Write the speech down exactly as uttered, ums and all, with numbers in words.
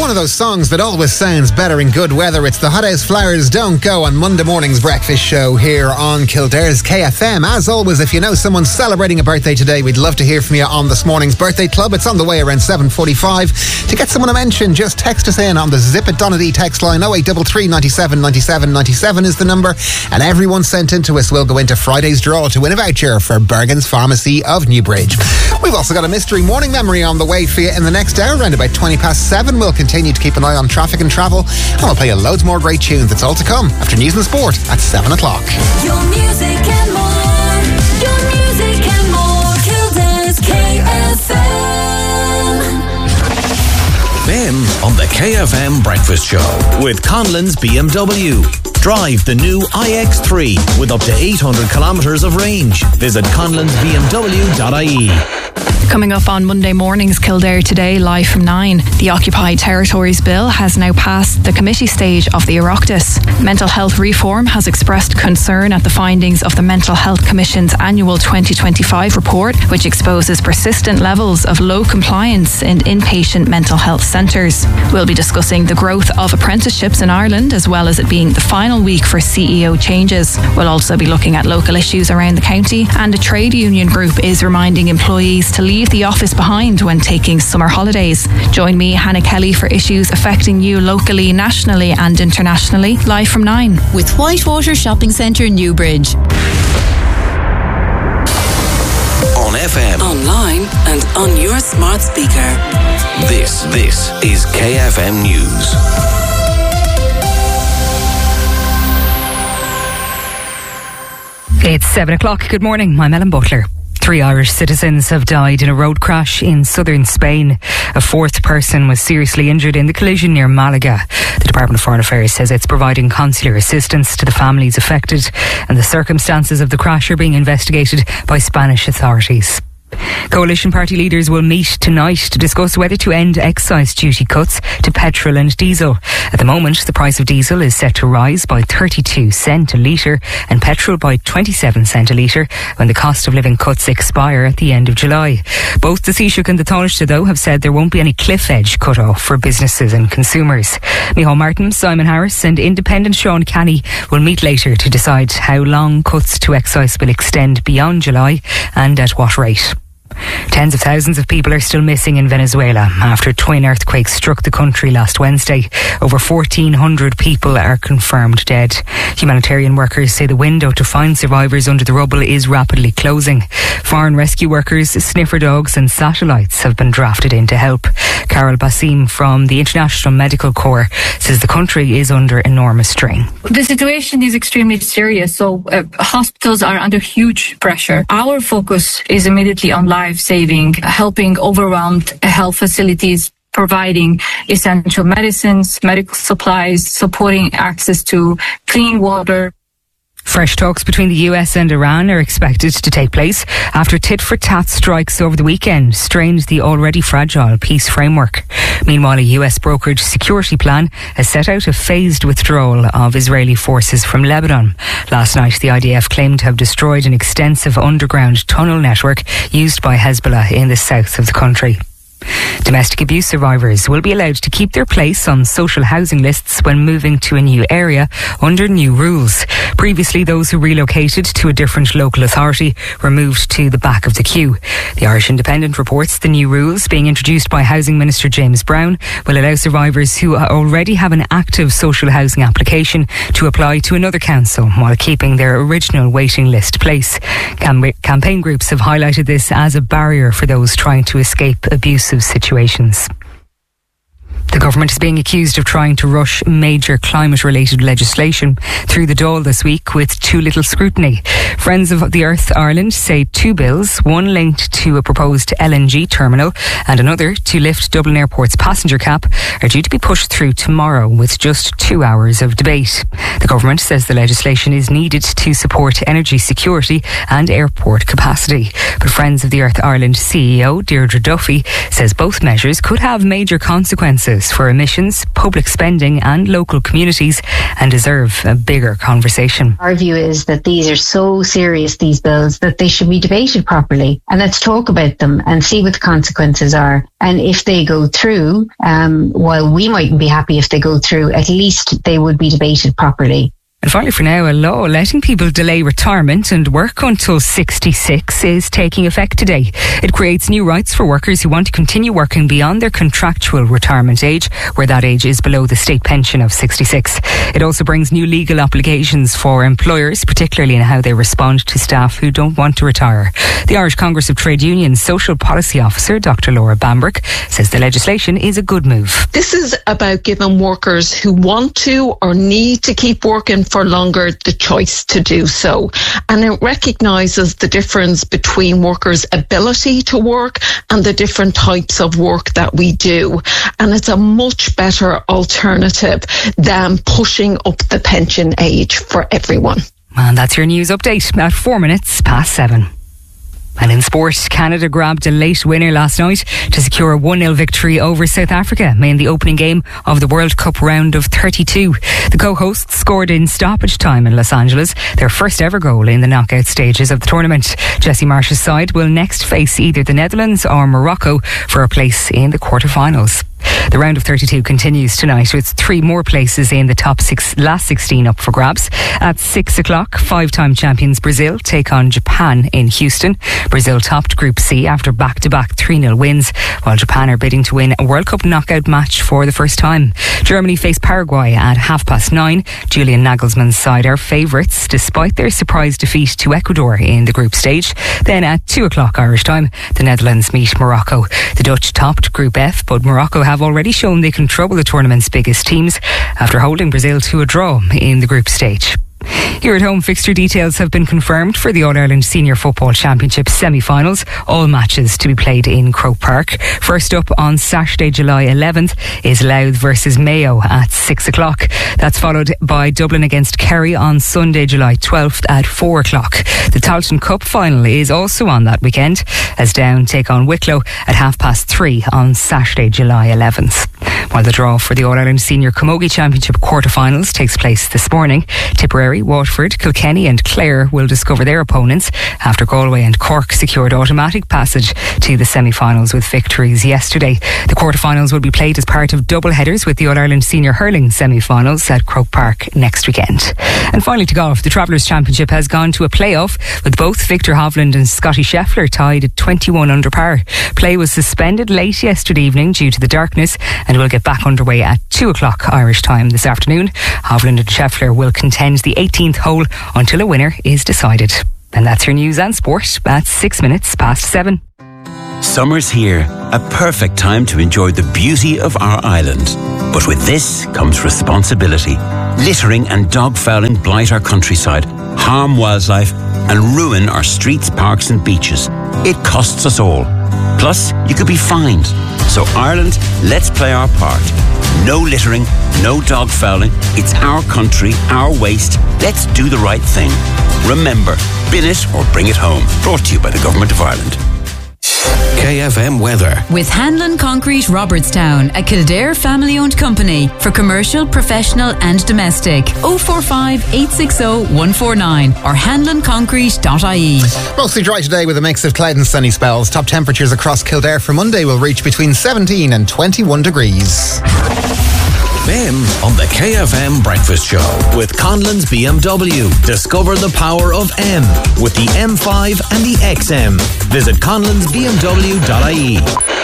one of those songs that always sounds better in good weather. It's the Hothouse Flowers Don't Go on Monday morning's breakfast show here on Kildare's K F M. As always, if you know someone celebrating a birthday today, we'd love to hear from you on this morning's birthday club. It's on the way around seven forty-five. To get someone to mention, just text us in on the Zip It Donady text line. oh eight three three, nine seven, nine seven nine seven is the number, and everyone sent in to us will go into Friday's draw to win a voucher for Bergen's Pharmacy of Newbridge. We've also got a mystery morning memory on the way for you in the next hour, around about twenty past seven. We'll continue to keep an eye on traffic and travel, and we'll play you loads more great tunes. It's all to come after news and sport at seven o'clock. Your music and more, your music and more, Kildare's K F M. Ben on the K F M Breakfast Show with Conlon's B M W. Drive the new I X three with up to eight hundred kilometres of range. Visit conlons b m w dot i e. Coming up on Monday morning's Kildare Today, live from nine. The Occupied Territories Bill has now passed the committee stage of the Oireachtas. Mental health reform has expressed concern at the findings of the Mental Health Commission's annual twenty twenty-five report, which exposes persistent levels of low compliance in inpatient mental health centres. We'll be discussing the growth of apprenticeships in Ireland, as well as it being the final week for C E O changes. We'll also be looking at local issues around the county, and a trade union group is reminding employees to leave the office behind when taking summer holidays. Join me, Hannah Kelly, for issues affecting you locally, nationally and internationally, live from nine. With Whitewater Shopping Centre, Newbridge. On F M, Online and on your smart speaker. This, this is K F M News. It's seven o'clock. Good morning. I'm Ellen Butler. Three Irish citizens have died in a road crash in southern Spain. A fourth person was seriously injured in the collision near Malaga. The Department of Foreign Affairs says it's providing consular assistance to the families affected, and the circumstances of the crash are being investigated by Spanish authorities. Coalition party leaders will meet tonight to discuss whether to end excise duty cuts to petrol and diesel. At the moment, the price of diesel is set to rise by thirty-two cents a litre and petrol by twenty-seven cents a litre when the cost of living cuts expire at the end of July. Both the Taoiseach and the Taoiseach, though, have said there won't be any cliff edge cut off for businesses and consumers. Micheál Martin, Simon Harris and independent Sean Canny will meet later to decide how long cuts to excise will extend beyond July and at what rate. Tens of thousands of people are still missing in Venezuela after twin earthquakes struck the country last Wednesday. Over fourteen hundred people are confirmed dead. Humanitarian workers say the window to find survivors under the rubble is rapidly closing. Foreign rescue workers, sniffer dogs and satellites have been drafted in to help. Carol Basim from the International Medical Corps says the country is under enormous strain. The situation is extremely serious, so uh, hospitals are under huge pressure. Our focus is immediately on life-saving, helping overwhelmed health facilities, providing essential medicines, medical supplies, supporting access to clean water. Fresh talks between the U S and Iran are expected to take place after tit-for-tat strikes over the weekend strained the already fragile peace framework. Meanwhile, a U S brokered security plan has set out a phased withdrawal of Israeli forces from Lebanon. Last night, the I D F claimed to have destroyed an extensive underground tunnel network used by Hezbollah in the south of the country. Domestic abuse survivors will be allowed to keep their place on social housing lists when moving to a new area under new rules. Previously, those who relocated to a different local authority were moved to the back of the queue. The Irish Independent reports the new rules, being introduced by Housing Minister James Brown, will allow survivors who already have an active social housing application to apply to another council while keeping their original waiting list place. Cam- campaign groups have highlighted this as a barrier for those trying to escape abusive situations. The government is being accused of trying to rush major climate-related legislation through the Dáil this week with too little scrutiny. Friends of the Earth Ireland say two bills, one linked to a proposed L N G terminal and another to lift Dublin Airport's passenger cap, are due to be pushed through tomorrow with just two hours of debate. The government says the legislation is needed to support energy security and airport capacity. But Friends of the Earth Ireland C E O Deirdre Duffy says both measures could have major consequences issues for emissions, public spending and local communities and deserve a bigger conversation. Our view is that these are so serious, these bills, that they should be debated properly. And let's talk about them and see what the consequences are. And if they go through, um, while we mightn't be happy if they go through, at least they would be debated properly. And finally for now, a law letting people delay retirement and work until sixty-six is taking effect today. It creates new rights for workers who want to continue working beyond their contractual retirement age, where that age is below the state pension of sixty-six. It also brings new legal obligations for employers, particularly in how they respond to staff who don't want to retire. The Irish Congress of Trade Unions Social Policy Officer, Doctor Laura Bambrick, says the legislation is a good move. This is about giving workers who want to or need to keep working for longer the choice to do so. And it recognises the difference between workers' ability to work and the different types of work that we do. And it's a much better alternative than pushing up the pension age for everyone. And that's your news update at four minutes past seven. And in sport, Canada grabbed a late winner last night to secure a one nil victory over South Africa in the opening game of the World Cup round of thirty-two. The co-hosts scored in stoppage time in Los Angeles, their first ever goal in the knockout stages of the tournament. Jesse Marsh's side will next face either the Netherlands or Morocco for a place in the quarterfinals. The round of thirty-two continues tonight with three more places in the top six, last sixteen up for grabs. At six o'clock, five-time champions Brazil take on Japan in Houston. Brazil topped Group C after back-to-back three nil wins, while Japan are bidding to win a World Cup knockout match for the first time. Germany face Paraguay at half past nine. Julian Nagelsmann's side are favourites despite their surprise defeat to Ecuador in the group stage. Then at two o'clock Irish time, the Netherlands meet Morocco. The Dutch topped Group F, but Morocco have already shown they can trouble the tournament's biggest teams after holding Brazil to a draw in the group stage. Here at home, fixture details have been confirmed for the All-Ireland Senior Football Championship semi-finals. All matches to be played in Croke Park. First up on Saturday, July eleventh is Louth versus Mayo at six o'clock. That's followed by Dublin against Kerry on Sunday, July twelfth at four o'clock. The Tailteann Cup final is also on that weekend as Down take on Wicklow at half past three on Saturday, July eleventh. While the draw for the All-Ireland Senior Camogie Championship quarter-finals takes place this morning, Tipperary, Waterford, Kilkenny and Clare will discover their opponents after Galway and Cork secured automatic passage to the semi-finals with victories yesterday. The quarter-finals will be played as part of double headers with the All-Ireland Senior Hurling semi-finals at Croke Park next weekend. And finally to golf, the Travellers Championship has gone to a play-off with both Victor Hovland and Scotty Scheffler tied at twenty-one under par. Play was suspended late yesterday evening due to the darkness and will get back underway at two o'clock Irish time this afternoon. Hovland and Scheffler will contend the eighteenth hole until a winner is decided. And that's your news and sport at six minutes past seven. Summer's here, a perfect time to enjoy the beauty of our island. But with this comes responsibility. Littering and dog fouling blight our countryside, harm wildlife and ruin our streets, parks and beaches. It costs us all. Plus, you could be fined. So Ireland, let's play our part. No littering, no dog fouling. It's our country, our waste. Let's do the right thing. Remember, bin it or bring it home. Brought to you by the Government of Ireland. K F M weather. With Hanlon Concrete Robertstown, a Kildare family-owned company for commercial, professional and domestic. oh four five, eight six oh, one four nine or hanlon concrete dot I E. Mostly dry today with a mix of cloud and sunny spells. Top temperatures across Kildare for Monday will reach between seventeen and twenty-one degrees. Ben on the K F M Breakfast Show with Conlon's B M W. Discover the power of M with the M five and the X M. Visit conlons b m w dot I E.